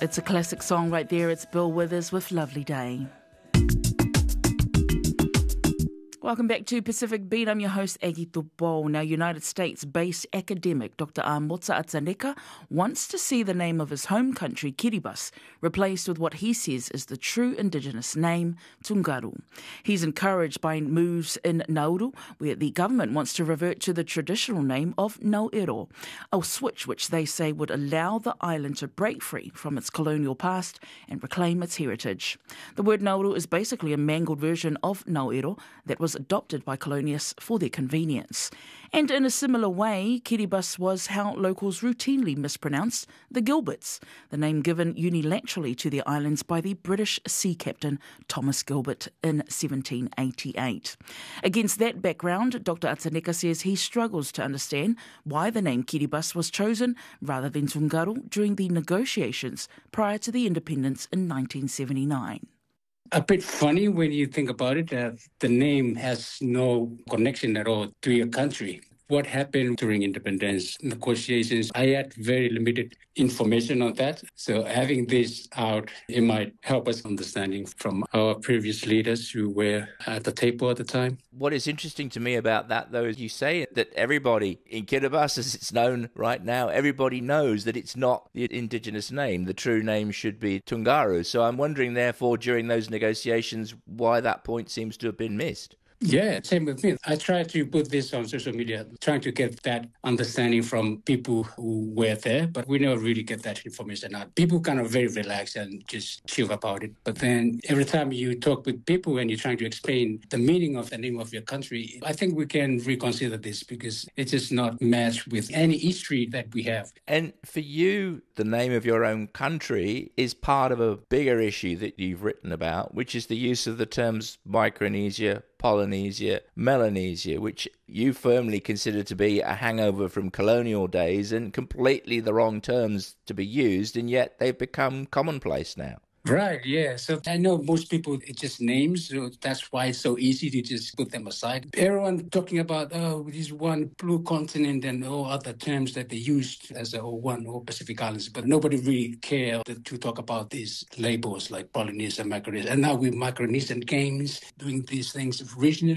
It's a classic song right there. It's Bill Withers with Lovely Day. Welcome back to Pacific Beat. I'm your host, Aggie Tupo. Now, United States-based academic Dr. Motsa Atsaneka wants to see the name of his home country, Kiribati, replaced with what he says is the true indigenous name, Tungaru. He's encouraged by moves in Nauru, where the government wants to revert to the traditional name of Nauero, a switch which they say would allow the island to break free from its colonial past and reclaim its heritage. The word Nauru is basically a mangled version of Nauero that was adopted by colonialists for their convenience. And in a similar way, Kiribati was how locals routinely mispronounced the Gilberts, the name given unilaterally to the islands by the British sea captain Thomas Gilbert in 1788. Against that background, Dr. Atsaneka says he struggles to understand why the name Kiribati was chosen rather than Tungaru during the negotiations prior to the independence in 1979. A bit funny when you think about it, that the name has no connection at all to your country. What happened during independence negotiations, I had very limited information on that. So having this out, it might help us understanding from our previous leaders who were at the table at the time. What is interesting to me about that, though, is you say that everybody in Kiribati, as it's known right now, everybody knows that it's not the indigenous name. The true name should be Tungaru. So I'm wondering, therefore, during those negotiations, why that point seems to have been missed. Yeah, same with me. I try to put this on social media, trying to get that understanding from people who were there, but we never really get that information out. People kind of very relaxed and just chill about it. But then every time you talk with people and you're trying to explain the meaning of the name of your country, I think we can reconsider this because it's just not matched with any history that we have. And for you, the name of your own country is part of a bigger issue that you've written about, which is the use of the terms Micronesia, Polynesia, Melanesia, which you firmly consider to be a hangover from colonial days and completely the wrong terms to be used, and yet they've become commonplace now. Right, yeah. So I know most people, it's just names, so that's why it's so easy to just put them aside. Everyone talking about, this one blue continent and all other terms that they used as a one or Pacific Islands, but nobody really cared to talk about these labels like Polynesia, Micronesia. And now with Micronesian games doing these things regionally.